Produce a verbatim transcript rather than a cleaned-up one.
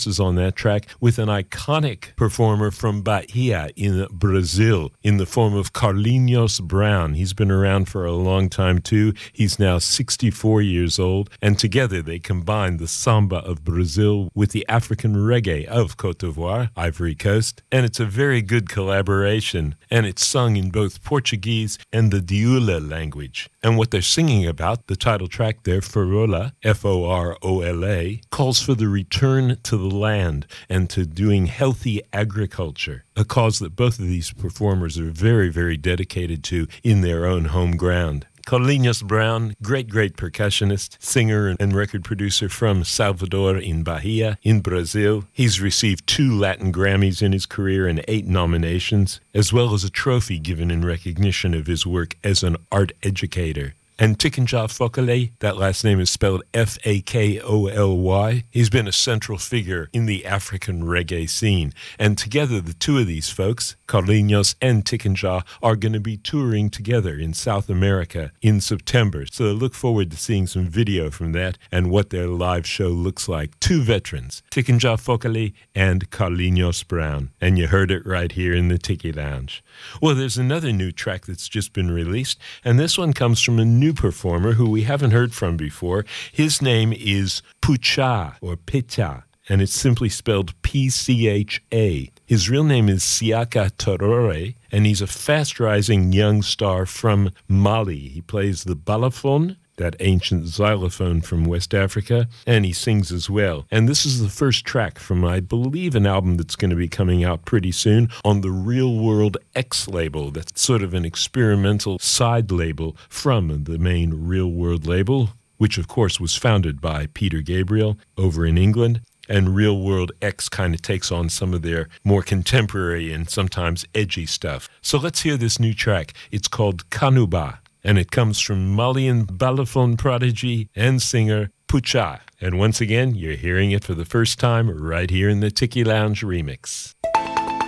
verses on that track with an iconic performer from Bahia in Brazil in the form of Carlinhos Brown. He's been around for a long time too. He's now sixty-four years old, and together they combine the samba of Brazil with the African reggae of Côte d'Ivoire, Ivory Coast, and it's a very good collaboration, and it's sung in both Portuguese and the Dioula language. And what they're singing about, the title track there, Forola, F O R O L A, calls for the return to the land and to doing healthy agriculture, a cause that both of these performers are very, very dedicated to in their own home ground. Carlinhos Brown, great, great percussionist, singer, and record producer from Salvador in Bahia, in Brazil. He's received two Latin Grammys in his career and eight nominations, as well as a trophy given in recognition of his work as an art educator. And Tikenja Fokole, that last name is spelled F A K O L Y. He's been a central figure in the African reggae scene. And together, the two of these folks, Carlinhos and Tikenja, are going to be touring together in South America in September. So look forward to seeing some video from that and what their live show looks like. Two veterans, Tikenja Fokole and Carlinhos Brown. And you heard it right here in the Tiki Lounge. Well, there's another new track that's just been released, and this one comes from a new performer who we haven't heard from before. His name is Pcha, or Pcha, and it's simply spelled P C H A. His real name is Siaka Torore, and he's a fast-rising young star from Mali. He plays the balafon, that ancient xylophone from West Africa, and he sings as well. And this is the first track from, I believe, an album that's going to be coming out pretty soon on the Real World X label. That's sort of an experimental side label from the main Real World label, which of course was founded by Peter Gabriel over in England. And Real World X kind of takes on some of their more contemporary and sometimes edgy stuff. So let's hear this new track. It's called Kanuba, and it comes from Malian balafon prodigy and singer Pcha. And once again, you're hearing it for the first time right here in the Tiki Lounge remix.